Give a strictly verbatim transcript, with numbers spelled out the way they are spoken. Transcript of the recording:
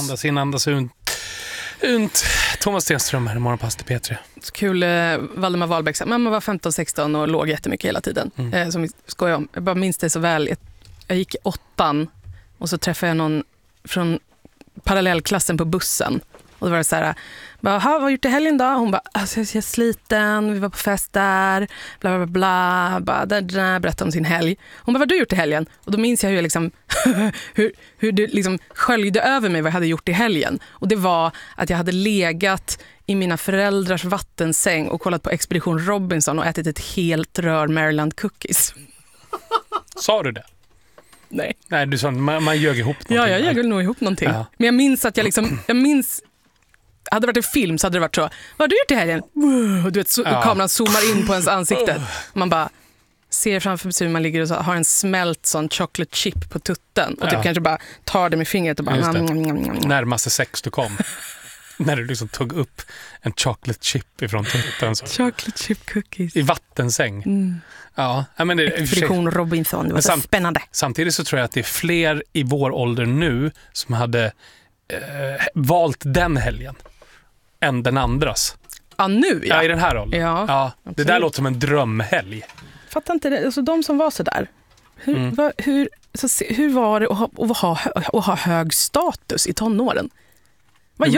Andas in, andas ut. Unt. Thomas Stenström här i Morgonpass till P tre. Så kul, eh, Valdemar Wahlbeck sa, mamma var femton sexton och låg jättemycket hela tiden. Mm. Eh, som vi skojar om. Jag bara minns det så väl. Jag, jag gick i åttan och så träffade jag någon från parallellklassen på bussen. Och då var det så här, bara, vad har du gjort i helgen då? Hon bara, alltså, jag är sliten, vi var på fest där, bla bla bla, bla där, där, berättade om sin helg. Hon bara, vad har du gjort i helgen? Och då minns jag hur, jag liksom, hur, hur det liksom sköljde över mig vad jag hade gjort i helgen. Och det var att jag hade legat i mina föräldrars vattensäng och kollat på Expedition Robinson och ätit ett helt rör Maryland cookies. Sa du det? Nej. Nej, du sa man, man ljög ihop någonting. Ja, jag ljög nog ihop någonting. Ja. Men jag minns att jag liksom, jag minns, hade det varit en film så hade det varit så, vad har du gjort i helgen? Och du vet, så, Ja. kameran zoomar in på ens ansikte. Man bara ser framför sig hur man ligger och så, har en smält sån chocolate chip på tutten. Och typ Ja. kanske bara tar det med fingret och bara... Just det. Nam, nam, nam, nam. Närmaste sex du kom. När du liksom tog upp en chocolate chip ifrån tutten. Så. Chocolate chip cookies. I vattensäng. Mm. Ja, men det, Expedition Robinson, det var Men så sam- spännande. samtidigt så tror jag att det är fler i vår ålder nu som hade eh, valt den helgen än den andras. Ja, nu Ja, ja. i den här åldern. Ja, Ja, det absolut. där låter som en drömhelg. Fattar inte det. Alltså de som var så där. Hur, Mm. va, hur, så, se- hur var det att ha, att, ha, hö- att ha hög status i tonåren?